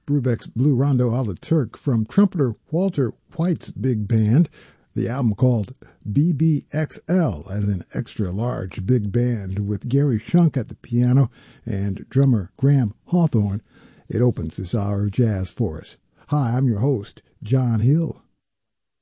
Brubeck's Blue Rondo a la Turk from trumpeter Walter White's big band, the album called BBXL, as in extra large big band, with Gary Shunk at the piano and drummer Graham Hawthorne. It opens this hour of jazz for us. Hi, I'm your host, John Hill.